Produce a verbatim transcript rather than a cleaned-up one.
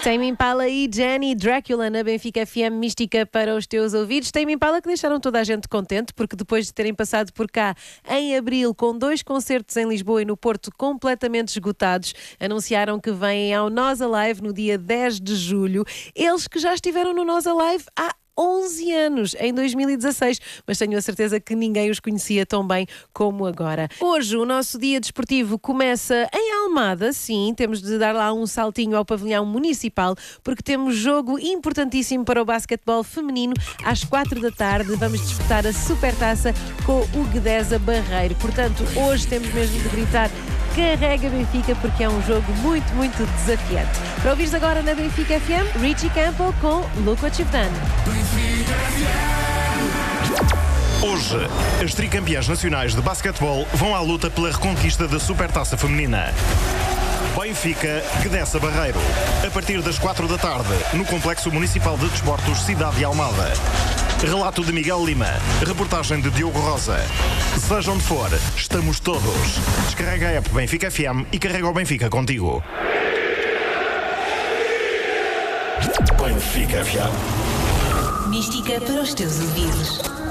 Tame Impala e Jenny Dracula na Benfica F M, mística para os teus ouvidos. Tame Impala que deixaram toda a gente contente, porque depois de terem passado por cá em abril com dois concertos em Lisboa e no Porto completamente esgotados, anunciaram que vêm ao Nós Alive no dia dez de julho. Eles que já estiveram no Nós Alive há onze anos, em dois mil e dezasseis, mas tenho a certeza que ninguém os conhecia tão bem como agora. Hoje o nosso dia desportivo começa em Almada, sim, temos de dar lá um saltinho ao pavilhão municipal, porque temos jogo importantíssimo para o basquetebol feminino às quatro da tarde. Vamos disputar a Supertaça com o Guedesa Barreiro. Portanto, hoje temos mesmo de gritar carrega Benfica, porque é um jogo muito, muito desafiante. Para ouvires agora na Benfica F M, Richie Campbell com Look What You've Done. Hoje, as tricampeãs nacionais de basquetebol vão à luta pela reconquista da Supertaça Feminina. Benfica, Guedesa Barreiro. A partir das quatro da tarde, no Complexo Municipal de Desportos Cidade de Almada. Relato de Miguel Lima. Reportagem de Diogo Rosa. Seja onde for, estamos todos. Descarrega a app Benfica F M e carrega o Benfica contigo. Benfica F M. Mística para os teus ouvidos.